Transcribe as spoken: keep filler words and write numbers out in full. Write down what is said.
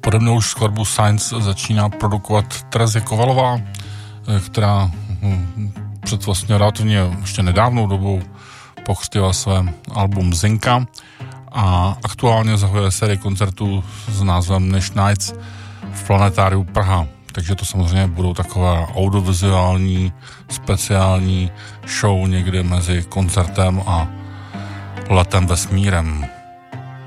Podobnou skladbu Science začíná produkovat Terezie Kovalová, která před vlastně relativně ještě nedávnou dobou pokřtila své album Zinka a aktuálně zahajuje sérii koncertů s názvem Nash Nights v Planetáriu Praha. Takže to samozřejmě budou taková audiovizuální, speciální show někde mezi koncertem a letem vesmírem.